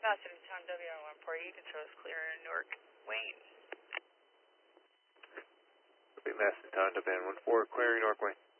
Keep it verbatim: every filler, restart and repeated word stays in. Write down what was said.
Boston, Tom W on one four, you can show us clear in Newark, Wayne. Copy, Boston, Tom W on one four, clearing Newark, Wayne.